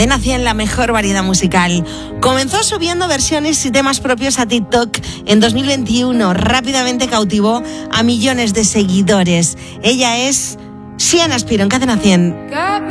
Cadena 100, la mejor variedad musical. Comenzó subiendo versiones y temas propios a TikTok en 2021. Rápidamente cautivó a millones de seguidores. Ella es Sienna Spiro en Cadena 100.